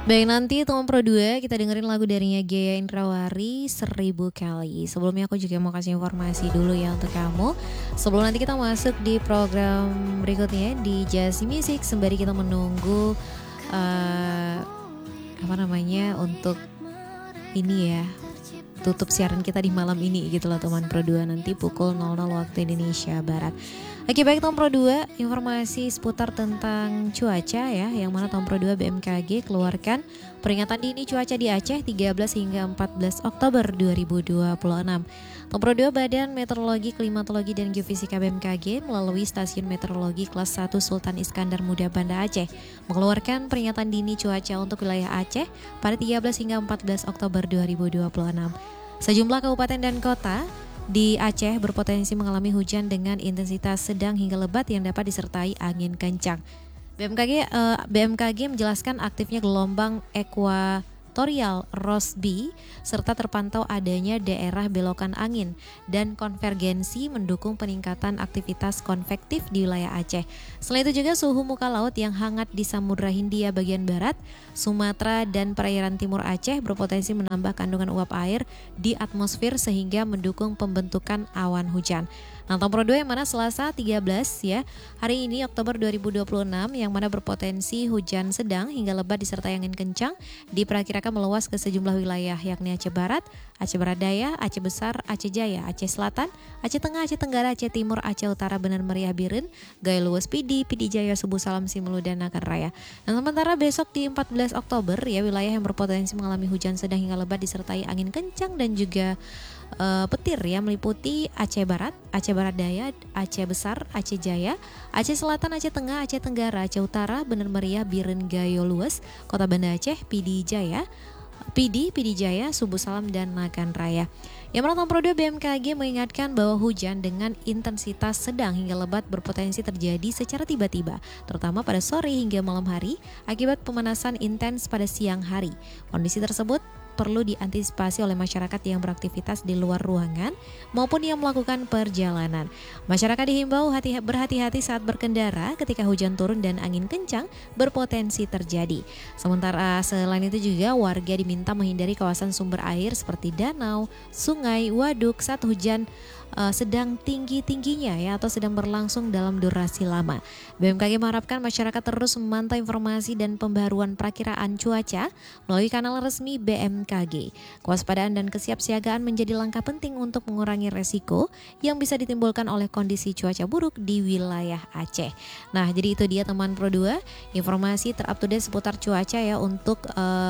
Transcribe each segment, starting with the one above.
Baik, nanti teman Pro 2 kita dengerin lagu darinya Gea Indrawari 1000 kali. Sebelumnya aku juga mau kasih informasi dulu ya untuk kamu. Sebelum nanti kita masuk di program berikutnya di Jazz Music, sembari kita menunggu untuk ini ya, tutup siaran kita di malam ini gitu loh teman Pro 2, nanti pukul 00 waktu Indonesia Barat. Oke, baik teman Pro 2, informasi seputar tentang cuaca ya, yang mana teman Pro 2 BMKG keluarkan peringatan dini cuaca di Aceh 13 hingga 14 Oktober 2026. Teman Pro 2 Badan Meteorologi, Klimatologi dan Geofisika BMKG melalui stasiun meteorologi kelas 1 Sultan Iskandar Muda Banda Aceh mengeluarkan peringatan dini cuaca untuk wilayah Aceh pada 13 hingga 14 Oktober 2026. Sejumlah kabupaten dan kota di Aceh berpotensi mengalami hujan dengan intensitas sedang hingga lebat yang dapat disertai angin kencang. BMKG menjelaskan aktifnya gelombang ekuatorial Rossby serta terpantau adanya daerah belokan angin dan konvergensi mendukung peningkatan aktivitas konvektif di wilayah Aceh. Selain itu juga suhu muka laut yang hangat di Samudra Hindia bagian barat, Sumatera dan perairan timur Aceh berpotensi menambah kandungan uap air di atmosfer sehingga mendukung pembentukan awan hujan. Nah, Pro 2 yang mana Selasa 13 ya, hari ini Oktober 2026, yang mana berpotensi hujan sedang hingga lebat disertai angin kencang diperkirakan meluas ke sejumlah wilayah yakni Aceh Barat, Aceh Barat Daya, Aceh Besar, Aceh Jaya, Aceh Selatan, Aceh Tengah, Aceh Tenggara, Aceh Timur, Aceh Utara, Benar Meriah, Biren, Gaya Luas, Pidi Jaya, Subuh Salam, Simelu dan Nagan Raya. Nah, sementara besok di 14 Oktober ya, wilayah yang berpotensi mengalami hujan sedang hingga lebat disertai angin kencang dan juga petir ya, meliputi Aceh Barat, Aceh Barat Daya, Aceh Besar, Aceh Jaya, Aceh Selatan, Aceh Tengah, Aceh Tenggara, Aceh Utara, Benar Meriah, Biren, Gayo Luas, Kota Banda Aceh, Pidi Jaya, Subuh Salam dan Nagan Raya. Yang mana Pro 2 BMKG mengingatkan bahwa hujan dengan intensitas sedang hingga lebat berpotensi terjadi secara tiba-tiba, terutama pada sore hingga malam hari akibat pemanasan intens pada siang hari. Kondisi tersebut perlu diantisipasi oleh masyarakat yang beraktivitas di luar ruangan maupun yang melakukan perjalanan. Masyarakat dihimbau berhati-hati saat berkendara ketika hujan turun dan angin kencang berpotensi terjadi. Sementara selain itu juga warga diminta menghindari kawasan sumber air seperti danau, sungai, waduk saat hujan sedang tinggi-tingginya ya, atau sedang berlangsung dalam durasi lama. BMKG mengharapkan masyarakat terus memantau informasi dan pembaruan perakiraan cuaca melalui kanal resmi BMKG. Kewaspadaan dan kesiapsiagaan menjadi langkah penting untuk mengurangi resiko yang bisa ditimbulkan oleh kondisi cuaca buruk di wilayah Aceh. Nah, jadi itu dia teman Pro 2, informasi terupdate seputar cuaca ya untuk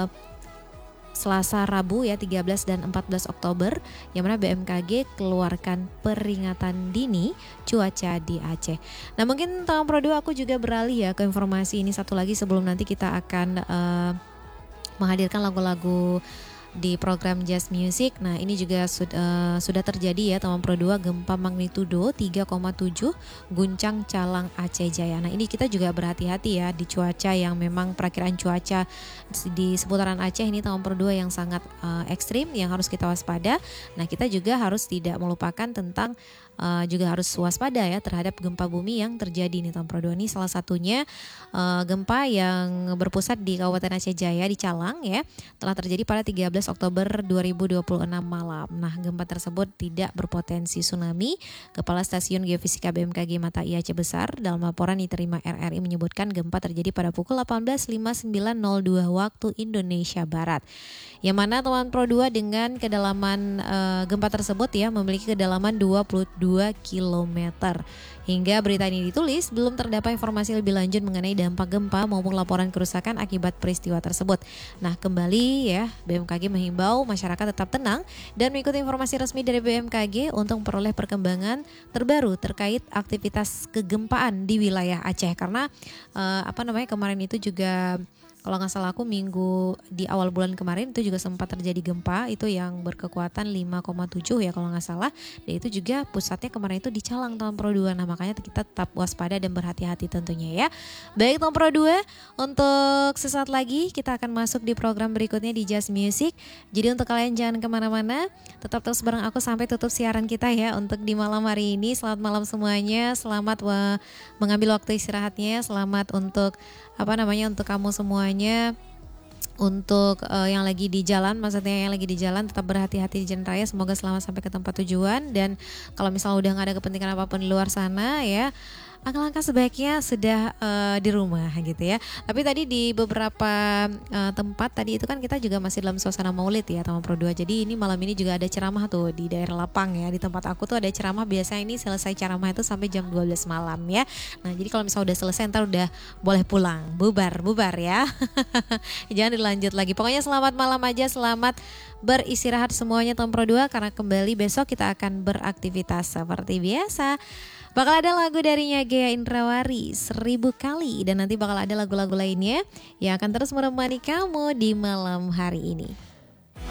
Selasa, Rabu ya 13 dan 14 Oktober, yang mana BMKG keluarkan peringatan dini cuaca di Aceh. Nah, mungkin teman Pro 2 aku juga beralih ya ke informasi ini satu lagi sebelum nanti kita akan menghadirkan lagu-lagu di program Jazz Music. Nah, ini juga sudah terjadi ya teman Pro 2, gempa magnitudo 3,7 guncang Calang Aceh Jaya. Nah, ini kita juga berhati-hati ya di cuaca yang memang perakiraan cuaca di seputaran Aceh ini teman Pro 2 yang sangat ekstrim yang harus kita waspada. Nah, kita juga harus tidak melupakan tentang juga harus waspada ya terhadap gempa bumi yang terjadi nih teman Pro 2. Ini salah satunya gempa yang berpusat di Kabupaten Aceh Jaya di Calang ya, telah terjadi pada 13 Oktober 2026 malam. Nah, gempa tersebut tidak berpotensi tsunami. Kepala Stasiun Geofisika BMKG Mata I Aceh Besar dalam laporan diterima RRI menyebutkan gempa terjadi pada pukul 18.59.02 waktu Indonesia Barat. Yang mana teman Pro 2 dengan kedalaman gempa tersebut ya memiliki kedalaman 22 km. Hingga berita ini ditulis, belum terdapat informasi lebih lanjut mengenai dampak gempa maupun laporan kerusakan akibat peristiwa tersebut. Nah, kembali ya, BMKG menghimbau masyarakat tetap tenang dan mengikuti informasi resmi dari BMKG untuk memperoleh perkembangan terbaru terkait aktivitas kegempaan di wilayah Aceh. Karena kemarin itu juga, kalau nggak salah aku minggu di awal bulan kemarin itu juga sempat terjadi gempa itu yang berkekuatan 5,7 ya kalau nggak salah. Dan itu juga pusatnya kemarin itu di Calang tahun Pro 2. Nah, makanya kita tetap waspada dan berhati-hati tentunya ya. Baik tahun Pro 2, untuk sesaat lagi kita akan masuk di program berikutnya di Jazz Music. Jadi untuk kalian jangan kemana-mana, tetap terus bareng aku sampai tutup siaran kita ya untuk di malam hari ini. Selamat malam semuanya, selamat mengambil waktu istirahatnya, selamat untuk untuk kamu semuanya Untuk yang lagi di jalan, maksudnya yang lagi di jalan tetap berhati-hati di jalan raya. Semoga selamat sampai ke tempat tujuan. Dan kalau misalnya udah nggak ada kepentingan apapun di luar sana ya, langkah-langkah sebaiknya sudah di rumah gitu ya. Tapi tadi di beberapa tempat tadi itu kan kita juga masih dalam suasana Maulid ya teman Pro 2. Jadi ini malam ini juga ada ceramah tuh di daerah Lapang ya. Di tempat aku tuh ada ceramah, biasanya ini selesai ceramah itu sampai jam 12 malam ya. Nah, jadi kalau misalnya udah selesai ntar udah boleh pulang, bubar ya. Jangan dilanjut lagi. Pokoknya selamat malam aja, selamat beristirahat semuanya teman Pro 2, karena kembali besok kita akan beraktivitas seperti biasa. Bakal ada lagu darinya Gea Indrawari 1000 kali, dan nanti bakal ada lagu-lagu lainnya yang akan terus menemani kamu di malam hari ini.